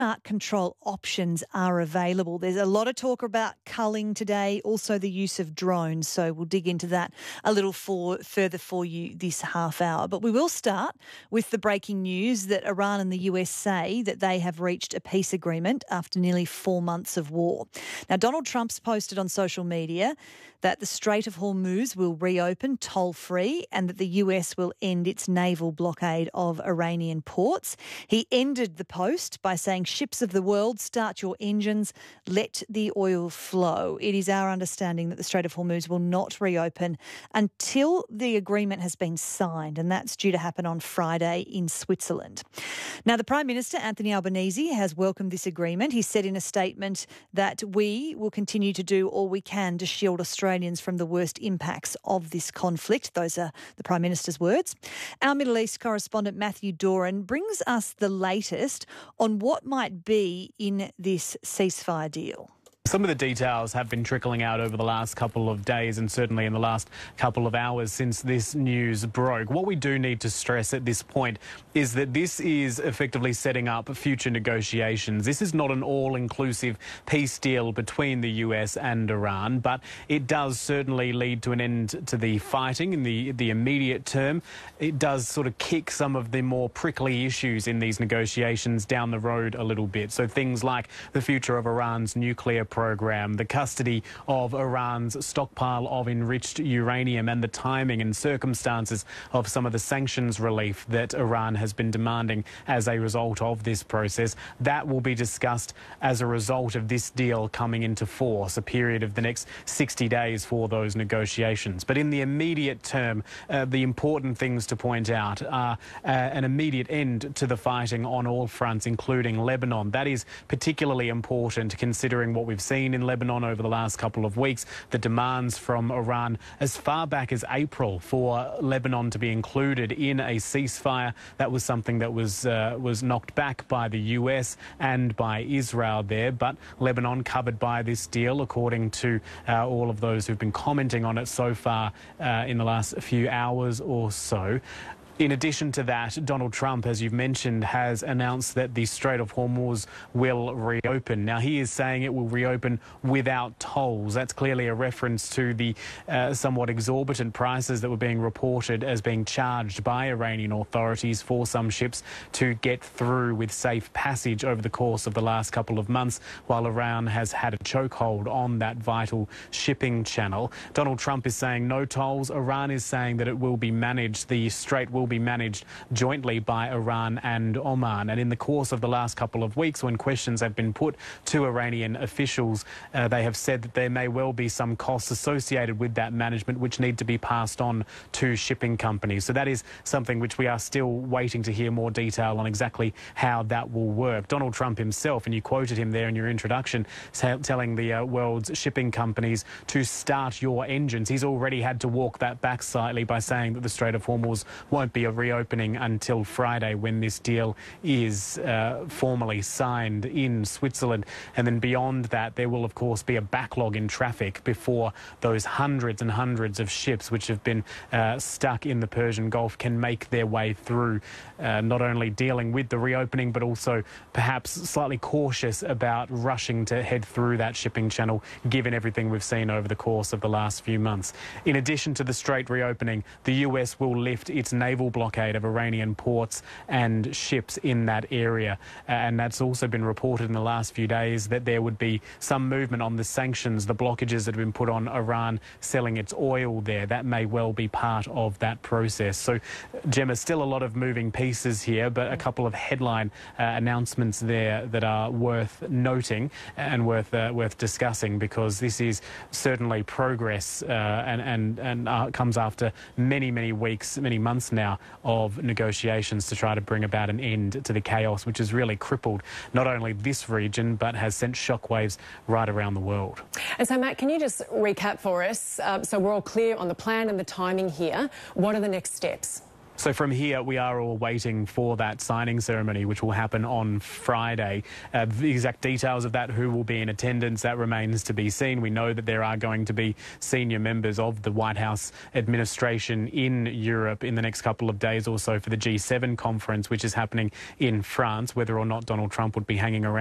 Smart control options are available. There's a lot of talk about culling today, also the use of drones. So we'll dig into that a little further for you this half hour. But we will start with the breaking news that Iran and the US say that they have reached a peace agreement after nearly 4 months of war. Now, Donald Trump's posted on social media that the Strait of Hormuz will reopen toll-free and that the US will end its naval blockade of Iranian ports. He ended the post by saying, "Ships of the world, start your engines, let the oil flow." It is our understanding that the Strait of Hormuz will not reopen until the agreement has been signed, and that's due to happen on Friday in Switzerland. Now, the Prime Minister, Anthony Albanese, has welcomed this agreement. He said in a statement that we will continue to do all we can to shield Australians from the worst impacts of this conflict. Those are the Prime Minister's words. Our Middle East correspondent Matthew Doran brings us the latest on what might be in this ceasefire deal. Some of the details have been trickling out over the last couple of days and certainly in the last couple of hours since this news broke. What we do need to stress at this point is that this is effectively setting up future negotiations. This is not an all-inclusive peace deal between the US and Iran, but it does certainly lead to an end to the fighting in the immediate term. It does sort of kick some of the more prickly issues in these negotiations down the road a little bit. So things like the future of Iran's nuclear program, the custody of Iran's stockpile of enriched uranium, and the timing and circumstances of some of the sanctions relief that Iran has been demanding as a result of this process. That will be discussed as a result of this deal coming into force, a period of the next 60 days for those negotiations. But in the immediate term, the important things to point out are an immediate end to the fighting on all fronts, including Lebanon. That is particularly important considering what we've seen in Lebanon over the last couple of weeks, the demands from Iran as far back as April for Lebanon to be included in a ceasefire. That was something that was knocked back by the US and by Israel there, but Lebanon covered by this deal, according to all of those who've been commenting on it so far in the last few hours or so. In addition to that, Donald Trump, as you've mentioned, has announced that the Strait of Hormuz will reopen. Now, he is saying it will reopen without tolls. That's clearly a reference to the somewhat exorbitant prices that were being reported as being charged by Iranian authorities for some ships to get through with safe passage over the course of the last couple of months, while Iran has had a chokehold on that vital shipping channel. Donald Trump is saying no tolls. Iran is saying that it will be managed. The strait will be managed jointly by Iran and Oman. And in the course of the last couple of weeks, when questions have been put to Iranian officials, they have said that there may well be some costs associated with that management which need to be passed on to shipping companies. So that is something which we are still waiting to hear more detail on exactly how that will work. Donald Trump himself, and you quoted him there in your introduction, telling the world's shipping companies to start your engines. He's already had to walk that back slightly by saying that the Strait of Hormuz won't be a reopening until Friday, when this deal is formally signed in Switzerland. And then beyond that, there will, of course, be a backlog in traffic before those hundreds and hundreds of ships which have been stuck in the Persian Gulf can make their way through, not only dealing with the reopening, but also perhaps slightly cautious about rushing to head through that shipping channel, given everything we've seen over the course of the last few months. In addition to the strait reopening, the US will lift its naval blockade of Iranian ports and ships in that area. And that's also been reported in the last few days that there would be some movement on the sanctions, the blockages that have been put on Iran selling its oil there. That may well be part of that process. So, Gemma, still a lot of moving pieces here, but a couple of headline announcements there that are worth noting and worth discussing, because this is certainly progress and comes after many weeks, many months now of negotiations to try to bring about an end to the chaos which has really crippled not only this region but has sent shockwaves right around the world. And so, Matt, can you just recap for us, so we're all clear on the plan and the timing here? What are the next steps? So from here, we are all waiting for that signing ceremony, which will happen on Friday. The exact details of that, who will be in attendance, that remains to be seen. We know that there are going to be senior members of the White House administration in Europe in the next couple of days or so for the G7 conference, which is happening in France. Whether or not Donald Trump would be hanging around